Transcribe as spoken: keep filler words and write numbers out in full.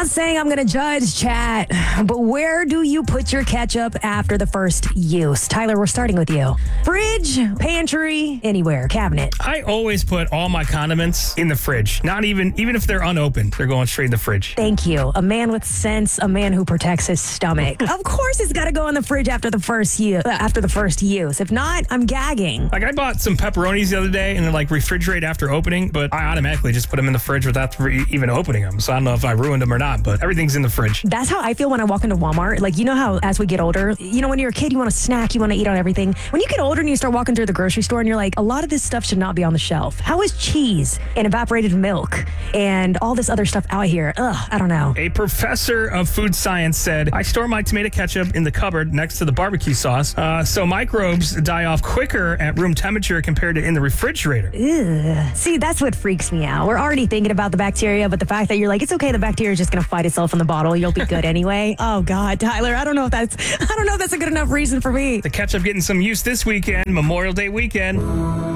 not saying I'm going to judge, chat, but where do you put your ketchup after the first use? Tyler, we're starting with you. Fridge, pantry, anywhere, cabinet. I always put all my condiments in the fridge. Not even, even if they're unopened, they're going straight in the fridge. Thank you. A man with sense, a man who protects his stomach. Of course it's got to go in the fridge after the first use. After the first use. If not, I'm gagging. Like, I bought some pepperonis the other day and they're like refrigerate after opening, but I automatically just put them in the fridge without re- even opening them. So I don't know if I ruined them or not, but everything's in the fridge. That's how I feel when I walk into Walmart. Like, you know how as we get older, you know, when you're a kid, you want to snack, you want to eat on everything. When you get older and you start walking through the grocery store and you're like, a lot of this stuff should not be on the shelf. How is cheese and evaporated milk and all this other stuff out here? Ugh, I don't know. A professor of food science said, I store my tomato ketchup in the cupboard next to the barbecue sauce, uh, so microbes die off quicker at room temperature compared to in the refrigerator. Ugh. See, that's what freaks me out. We're already thinking about the bacteria, but the fact that you're like, it's okay, the bacteria is just going to fight itself in the bottle. You'll be good anyway. Oh, God, Tyler, I don't know if that's, I don't know if that's a good enough reason for me. The ketchup getting some use this weekend, Memorial Day weekend.